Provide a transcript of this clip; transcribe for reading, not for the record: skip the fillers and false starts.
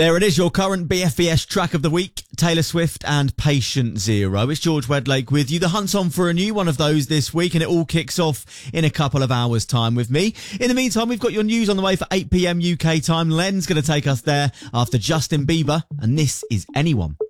There it is, your current BFBS track of the week, Taylor Swift and Patient Zero. It's George Wedlake with you. The hunt's on for a new one of those this week, and it all kicks off in a couple of hours' time with me. In the meantime, we've got your news on the way for 8 p.m. UK time. Len's going to take us there after Justin Bieber, and this is Anyone.